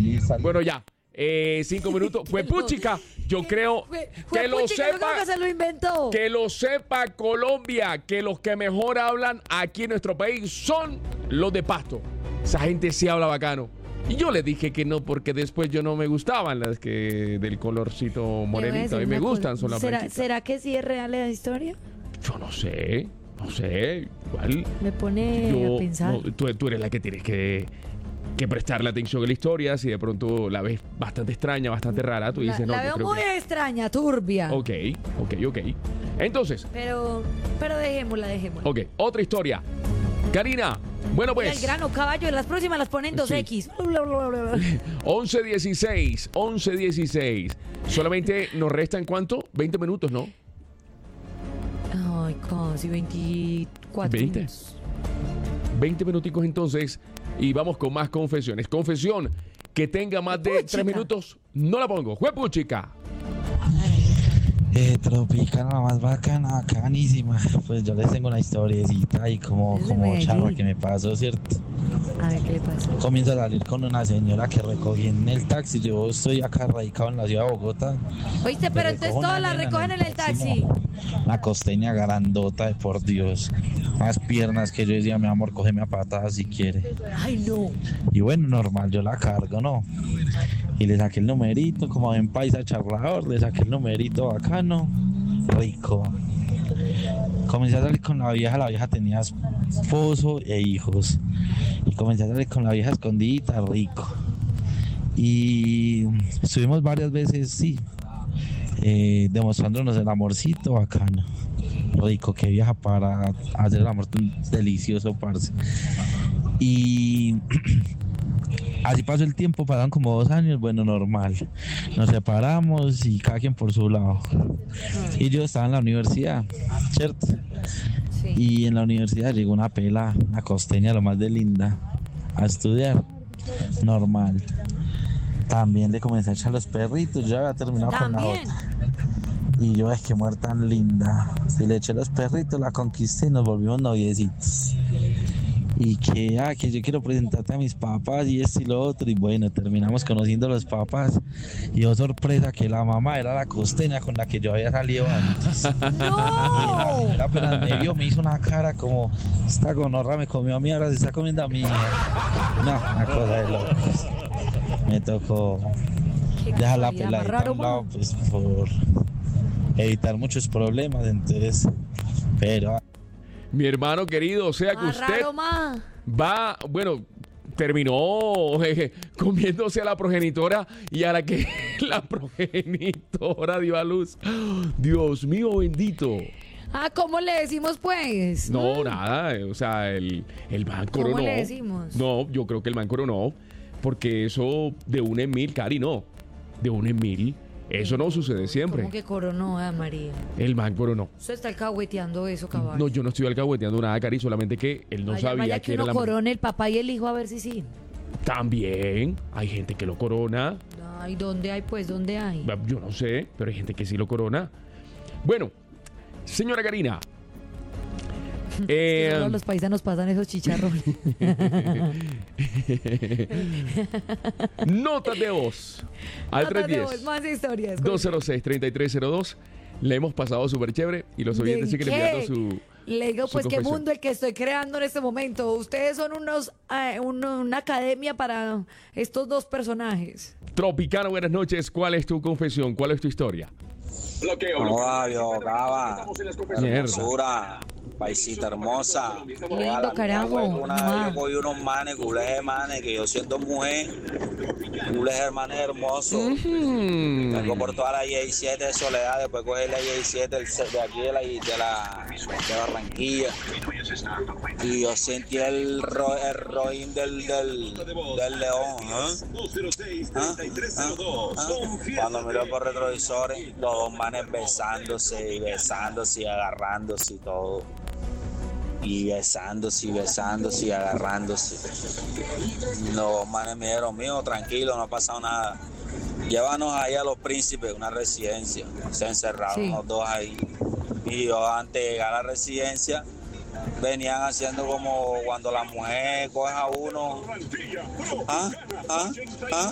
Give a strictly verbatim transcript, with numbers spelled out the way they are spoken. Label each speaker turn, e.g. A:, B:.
A: Bueno, ya. Eh, cinco minutos. Pues puchica, yo creo
B: Fue-
A: que
B: fue
A: lo
B: puchica, yo creo
A: sepa.
B: que se lo inventó.
A: Que lo sepa Colombia, que los que mejor hablan aquí en nuestro país son los de Pasto. Esa gente sí habla bacano. Y yo le dije que no, porque después yo no me gustaban las que del colorcito
B: Le voy a
A: morenito.
B: decir
A: A mí me
B: una
A: gustan,
B: cosa.
A: son las
B: ¿Será,
A: blanquitas.
B: ¿Será que sí es real la historia?
A: Yo no sé, no sé. Igual.
B: Me pone
A: Yo,
B: a pensar.
A: no, tú, tú eres la que tienes que, que prestarle atención a la historia. Si de pronto la ves bastante extraña, bastante rara, tú
B: la
A: dices no.
B: la
A: yo
B: veo
A: creo
B: muy
A: que...
B: extraña, turbia.
A: Ok, ok, ok. Entonces,
B: Pero, pero dejémosla, dejémosla.
A: ok, otra historia. Karina, bueno
B: Mira,
A: pues.
B: el grano, caballo, en las próximas las ponen dos
A: Sí.
B: equis.
A: once dieciséis, once dieciséis. Solamente nos restan ¿cuánto? veinte minutos, ¿no?
B: Ay, casi veinticuatro
A: veinte.
B: minutos.
A: veinte minuticos entonces y vamos con más confesiones. Confesión que tenga más de
B: Puchica.
A: tres minutos, no la pongo. Juepuchica.
C: Eh, Tropicana, la más bacana, bacanísima. Pues yo les tengo una historiecita ahí como,
B: Es de
C: como
B: Medellín.
C: charra que me pasó, ¿cierto?
B: A ver, ¿qué le pasó?
C: Comienzo a salir con una señora que recogí en el taxi. Yo estoy acá radicado en la ciudad de Bogotá.
B: Oíste, pero
C: Me
B: entonces
C: recojo
B: todas
C: una
B: las
C: nena
B: recogen en el taxi.
C: no. Una costeña grandota, de por Dios. Más piernas que yo decía, mi amor, cógeme a patadas si quiere.
B: Ay, no.
C: Y bueno, normal, yo la cargo, ¿no? Y le saqué el numerito, como en paisa charlador, le saqué el numerito bacano, rico. Comencé a salir con la vieja, la vieja tenía esposo e hijos. Y comencé a salir con la vieja escondidita, rico. Y estuvimos varias veces, sí, eh, demostrándonos el amorcito bacano. Rico, que vieja para hacer el amor tan delicioso, parce. Y así pasó el tiempo, pasaron como dos años, bueno, normal. Nos separamos y cada quien por su lado. Y yo estaba en la universidad, ¿cierto?
B: Sí.
C: Y en la universidad llegó una pela, una costeña, lo más de linda, a estudiar. Normal. También le comencé a echar los perritos, yo había terminado con la
B: También.
C: otra. Y yo, es que mujer tan linda. Si le eché los perritos, la conquisté y nos volvimos noviecitos. Y que, ah, que yo quiero presentarte a mis papás y esto y lo otro. Y bueno, terminamos conociendo a los papás. Y oh, sorpresa, que la mamá era la costeña con la que yo había salido antes.
B: ¡No!
C: Y la apenas me vio, me hizo una cara como, esta gonorra me comió a mí, ahora se está comiendo a mí. No, una cosa de locos. Me tocó
B: Qué
C: dejar la
B: casualidad, más
C: peladita a
B: raro,
C: un lado,
B: ma.
C: pues por evitar muchos problemas, entonces, pero
A: Mi hermano querido, o sea que
B: Más
A: usted
B: raro, ma.
A: va, bueno, terminó jeje, comiéndose a la progenitora y a la que la progenitora dio a luz. Dios mío bendito.
B: Ah, ¿cómo le decimos, pues?
A: No, nada, o sea, el, el man
B: ¿Cómo
A: coronó.
B: le decimos?
A: No, yo creo que el man coronó, porque eso de un en mil, Cari, no. De un en mil, eso no sucede siempre.
B: ¿Cómo que coronó, ah, María?
A: El man coronó.
B: Usted está alcahueteando eso, caballo.
A: No, yo no estoy alcahueteando nada, Cari, solamente que él no
B: vaya,
A: sabía
B: vaya
A: que
B: que
A: era
B: uno
A: la...
B: corone el papá y el hijo, a ver si sí.
A: También hay gente que lo corona.
B: Ay, ¿dónde hay, pues? ¿Dónde hay?
A: Yo no sé, pero hay gente que sí lo corona. Bueno, señora Karina.
B: Que
A: eh,
B: solo los paisanos pasan esos chicharrones.
A: notas de voz al
B: Notas de
A: tres
B: voz,
A: diez,
B: más historias.
A: dos cero seis, treinta y tres cero dos. Le hemos pasado súper chévere y los oyentes
B: ¿De
A: siguen
B: qué?
A: enviando su...
B: Le digo,
A: su
B: pues qué
A: confesión.
B: mundo el que estoy creando en este momento. Ustedes son unos eh, un- una academia para estos dos personajes.
A: Tropicano, buenas noches. ¿Cuál es tu confesión? ¿Cuál es tu historia?
D: Hola, viejo, Gaba.
A: Mierda.
D: Hermosura, paisita hermosa.
B: Lindo, carajo.
D: Una
B: Mua.
D: vez yo cogí unos manes, culés de manes, que yo siendo mujer, culés de manes hermosos. Vengo por toda la I A siete de Soledad, después cogí la I A siete del- de aquí de la, de la de Barranquilla. Y yo sentí el, ro, el roín del, del, del león. ¿Ah? ¿Ah? ¿Ah? ¿Ah? Cuando miré por retrovisores, los dos manes besándose y besándose y agarrándose y todo. Y besándose y besándose y agarrándose. Los dos manes me dijeron, mijo, tranquilo, no ha pasado nada. Llévanos ahí a Los Príncipes, una residencia. Se encerraron
B: Sí.
D: los dos ahí. Y yo antes de llegar a la residencia, venían haciendo como cuando la mujer coge a uno. ¿Ah? ¿Ah? ¿Ah?